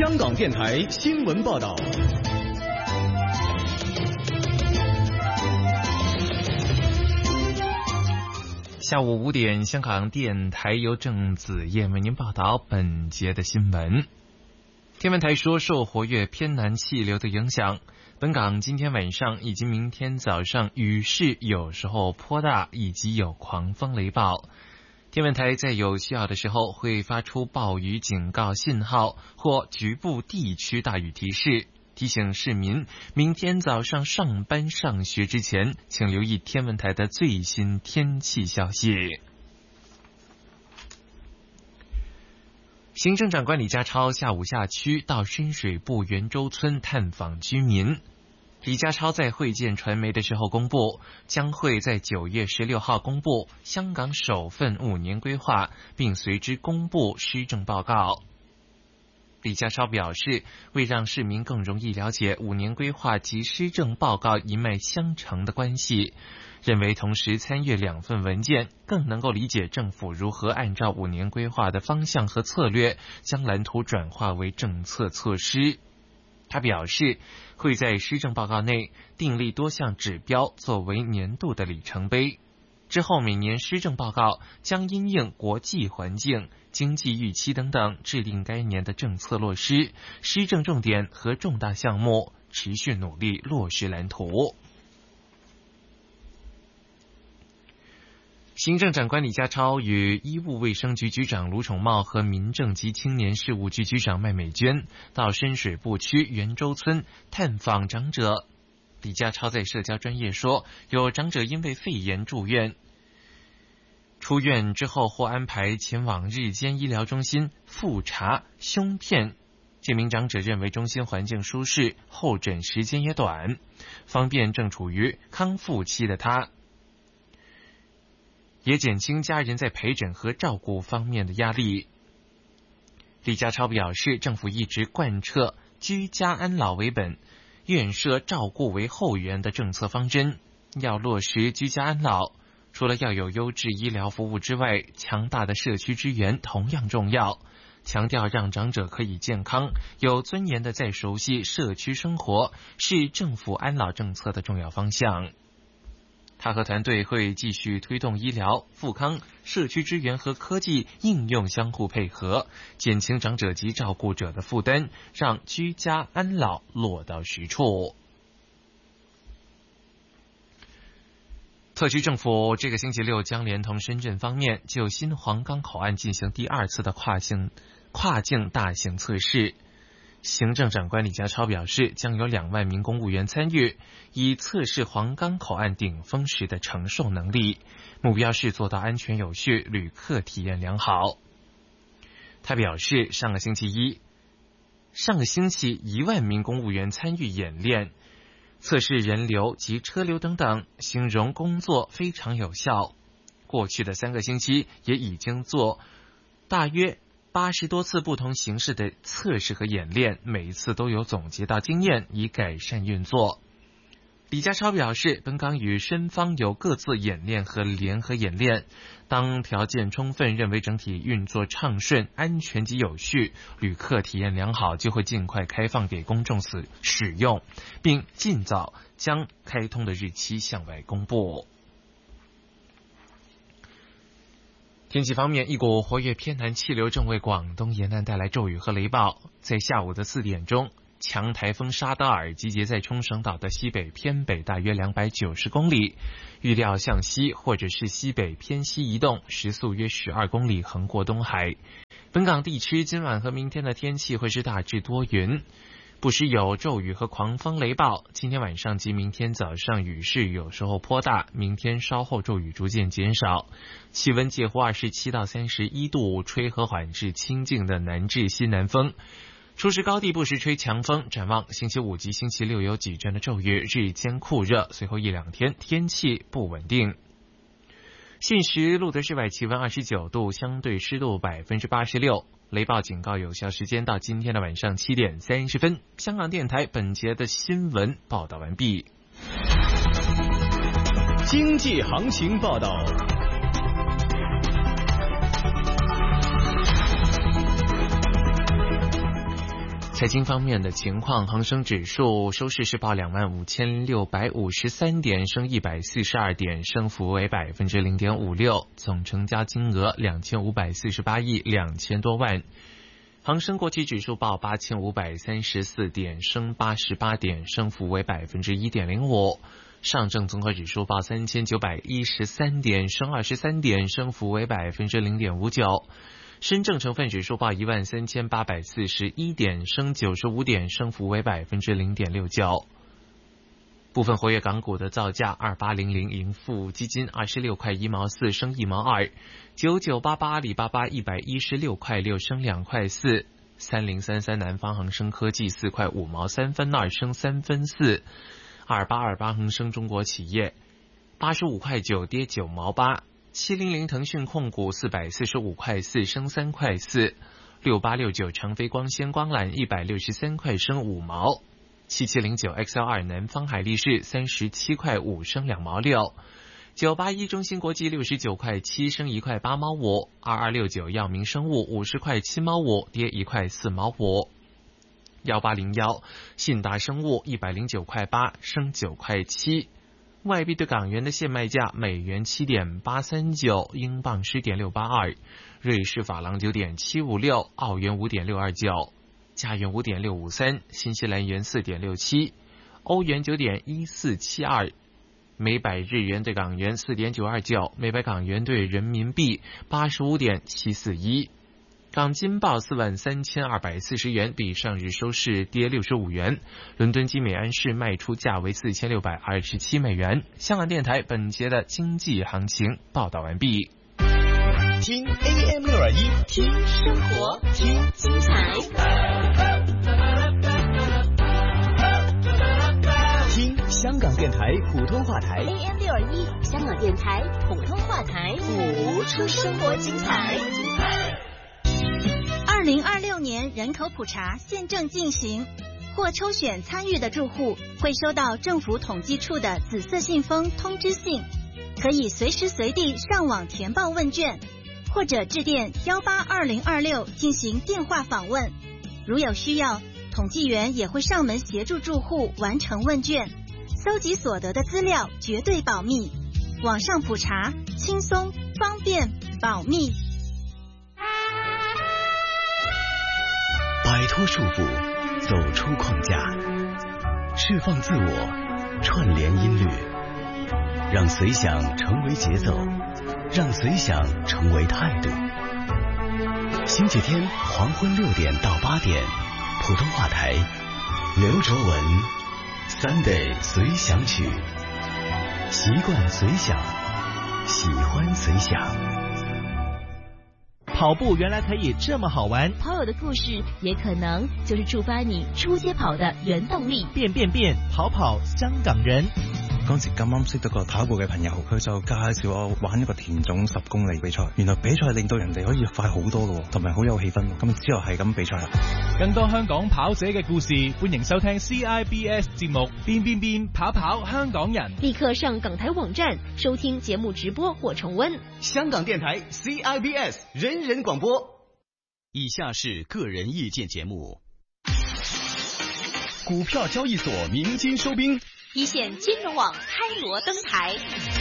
香港电台新闻报道。 下午5点，香港电台由郑子燕为您报道本节的新闻。天文台说，受活跃偏南气流的影响，本港今天晚上以及明天早上雨势有时候颇大，以及有狂风雷暴。天文台在有需要的时候会发出暴雨警告信号或局部地区大雨提示，提醒市民明天早上上班上学之前，请留意天文台的最新天气消息。行政长官李家超下午下区到深水埗圆洲村探访居民。李家超在会见传媒的时候公布，将会在9月16号公布香港首份5年规划，并随之公布施政报告。李家超表示，为让市民更容易了解5年规划及施政报告一脉相承的关系，认为同时参阅2份文件，更能够理解政府如何按照5年规划的方向和策略，将蓝图转化为政策措施。他表示，会在施政报告内订立多项指标作为年度的里程碑，之后每年施政报告将因应国际环境、经济预期等等，制定该年的政策落实、施政重点和重大项目，持续努力落实蓝图。行政长官李家超与医务卫生局局长卢宠茂和民政及青年事务局局长麦美娟到深水埗区圆洲村探访长者。李家超在社交专页说，有长者因为肺炎住院，出院之后或安排前往日间医疗中心复查胸片。这名长者认为中心环境舒适，候诊时间也短，方便正处于康复期的他，也减轻家人在陪诊和照顾方面的压力。李家超表示，政府一直贯彻居家安老为本、院舍照顾为后援的政策方针，要落实居家安老，除了要有优质医疗服务之外，强大的社区支援同样重要，强调让长者可以健康、有尊严的在熟悉社区生活，是政府安老政策的重要方向。他和团队会继续推动医疗、复康、社区支援和科技应用相互配合，减轻长者及照顾者的负担，让居家安老落到实处。特区政府这个星期六将连同深圳方面就新皇岗口岸进行第2次的跨境大型测试。行政长官李家超表示，将有2万名公务员参与，以测试皇岗口岸顶峰时的承受能力，目标是做到安全有序、旅客体验良好。他表示，上个星期1万名公务员参与演练，测试人流及车流等等，形容工作非常有效。过去的3个星期也已经做大约80多次不同形式的测试和演练，每一次都有总结到经验，以改善运作。李家超表示，本港与深方有各自演练和联合演练，当条件充分，认为整体运作畅顺、安全及有序，旅客体验良好，就会尽快开放给公众使用，并尽早将开通的日期向外公布。天气方面，一股活跃偏南气流正为广东沿岸带来骤雨和雷暴。在下午的4点钟，强台风沙德尔集结在冲绳岛的西北偏北大约290公里，预料向西或者是西北偏西移动，时速约12公里，横过东海。本港地区今晚和明天的天气会是大致多云，不时有骤雨和狂风雷暴。今天晚上及明天早上雨势有时候颇大，明天稍后骤雨逐渐减少，气温介乎27到31度，吹和缓至清劲的南至西南风。初时高地不时吹强风，展望星期5及星期6有几阵的骤雨，日间酷热，随后1-2天天气不稳定。现时录得室外气温29度，相对湿度86%。雷暴警告有效时间到今天的晚上7点30分。香港电台本节的新闻报道完毕。 经济行情报道。 财经方面的情况，恒生指数收市是报25,653点，升142点，升幅为 0.56%， 总成交金额2548亿2000多万。恒生国企指数报8534点，升88点，升幅为 1.05%。上证综合指数报3913点，升23点，升幅为 0.59%。深证成分指数报13841点，升95点，升幅为 0.69%。部分活跃港股的造价：2800盈富基金26块1毛4升1毛2，9988阿里巴巴116块6升2块4，3033南方恒生科技4块5毛3分2升3分4，2828恒生中国企业85块9跌9毛8，700腾讯控股445块4升3块4，6869长飞光纤光缆163块升5毛，7709 XL2 南方海力士37块5升2毛6，981中芯国际69块7升1块8毛5，2269药明生物50块7毛5跌1块4毛5，1801信达生物109块8升9块7。外币对港元的现卖价：美元7.839，英镑10.682，瑞士法郎9.756，澳元5.629，加元5.653，新西兰元4.67，欧元9.1472，每百日元对港元4.929，每百港元对人民币85.741。港金报43240元，比上日收市跌65元。伦敦金每安士卖出价为4627美元。香港电台本节的经济行情报道完毕。 听 AM621， 听生活，听精彩， 听香港电台普通话台 AM621， 香港电台普通话台，谱出生活精彩。 2026年人口普查现正进行，或抽选参与的住户会收到政府统计处的紫色信封通知信，可以随时随地上网填报问卷，或者致电182-2026进行电话访问。如有需要，统计员也会上门协助住户完成问卷，搜集所得的资料绝对保密。网上普查轻松、方便、保密。 摆脱束缚，走出框架，释放自我，串联音律，让随想成为节奏，让随想成为态度。星期天黄昏6点到8点，普通话台，刘卓文 Sunday 随想曲，习惯随想，喜欢随想。 跑步原来可以这么好玩， 跑友的故事也可能就是触发你出街跑的原动力。 變跑跑香港人。 嗰時咁啱識到個跑步嘅朋友，佢就介紹我玩一個田總10公里比賽。原來比賽令到人哋可以快好多咯，同埋好有氣氛。咁之後係咁比賽啦。 更多香港跑者嘅故事，歡迎收聽 CIBS 節目變跑跑香港人。 立刻上港台網站收聽節目直播或重溫。 香港電台 CIBS 人人廣播。以下是個人意見節目。股票交易所鳴金收兵， 一線金融網開鑼登台。